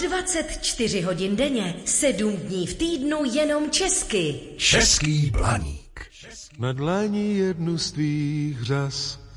24 hodin denně, 7 dní v týdnu jenom česky. Český Blaník. Na dlani jednu z tvých řas